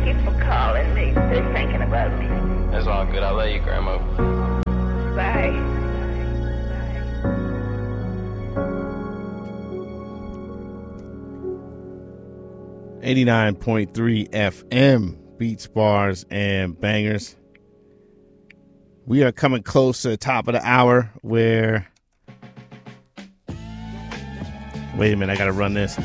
Thank you for calling me. They're thinking about me. That's all good. I love you, Grandma. Bye. 89.3 FM, Beats, Bars, and Bangers. We are coming close to the top of the hour where... Wait a minute, I gotta run this.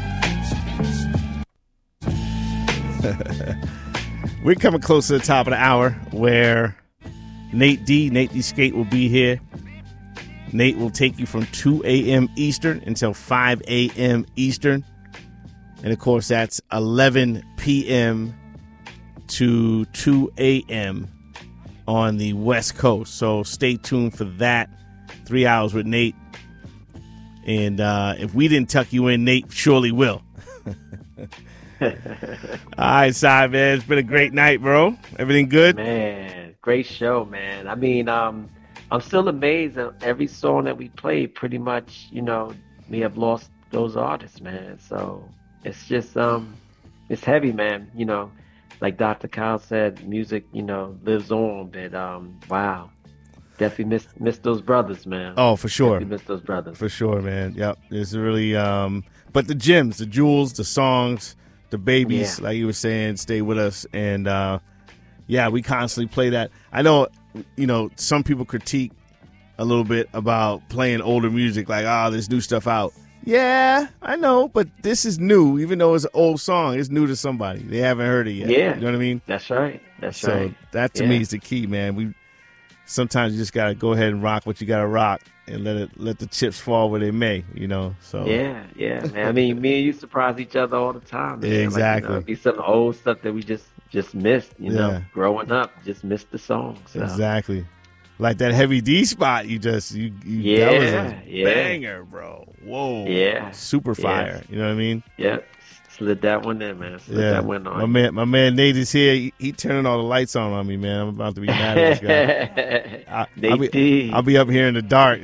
We're coming close to the top of the hour where Nate D Skate will be here. Nate will take you from 2 a.m. Eastern until 5 a.m. Eastern. And, of course, that's 11 p.m. to 2 a.m. on the West Coast. So stay tuned for that. 3 hours with Nate. And if we didn't tuck you in, Nate surely will. All right, Sai, man. It's been a great night, bro. Everything good? Man, great show, man. I mean, I'm still amazed at every song that we played. Pretty much, we have lost those artists, man. So it's just, it's heavy, man. Like Dr. Kyle said, music, lives on. But wow, definitely miss those brothers, man. Oh, for sure. Definitely miss those brothers. For sure, man. Yep. It's really, but the gems, the jewels, the songs, the babies, like you were saying, stay with us. And, we constantly play that. I know, some people critique a little bit about playing older music, like, there's new stuff out. Yeah, I know, but this is new. Even though it's an old song, it's new to somebody. They haven't heard it yet. Yeah. You know what I mean? That's right. That's so right. That, to me, is the key, man. Sometimes you just got to go ahead and rock what you got to rock and let the chips fall where they may, So Yeah, man. I mean, me and you surprise each other all the time, man. Exactly. Like, it'd be some old stuff that we just missed, growing up, just missed the songs. So. Exactly. Like that Heavy D spot that was a banger, bro. Whoa. Yeah. Super fire. You know what I mean? Yeah. Slid that one in, man. Slid that one on. My man Nate is here. He turning all the lights on me, man. I'm about to be mad at this guy. I'll be up here in the dark.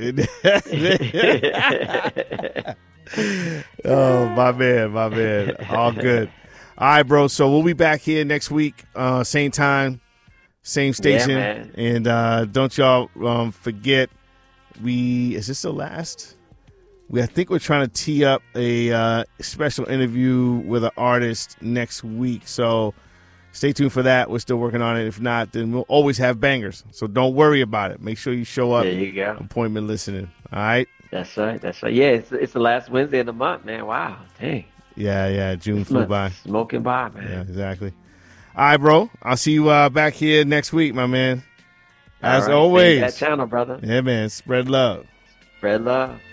Oh, my man. All good. All right, bro. So we'll be back here next week, same time, same station. Yeah, and don't y'all forget, is this the last? I think we're trying to tee up a special interview with an artist next week. So stay tuned for that. We're still working on it. If not, then we'll always have bangers. So don't worry about it. Make sure you show up. There you go. Appointment listening. All right? That's right. Yeah, it's the last Wednesday of the month, man. Wow. Dang. Yeah. June flew by. Smoking by, man. Yeah, exactly. All right, bro. I'll see you back here next week, my man. As always. That channel, brother. Yeah, man. Spread love. Spread love.